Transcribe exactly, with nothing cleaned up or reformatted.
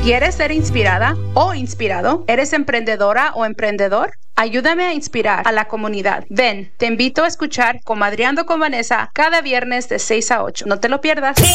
¿Quieres ser inspirada o inspirado? ¿Eres emprendedora o emprendedor? Ayúdame a inspirar a la comunidad. Ven, te invito a escuchar Comadreando con Vanessa cada viernes de seis a ocho. No te lo pierdas.